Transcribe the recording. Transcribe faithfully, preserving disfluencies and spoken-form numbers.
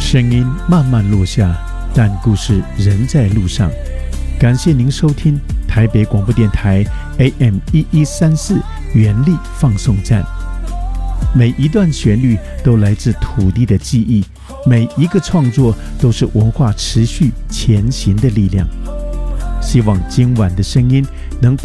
声音慢慢落下，但故事仍在路上。感谢您收听台北广播电台 A M 一一三四原力放送站。每一段旋律都来自土地的记忆，每一个创作都是文化持续前行的力量。希望今晚的声音能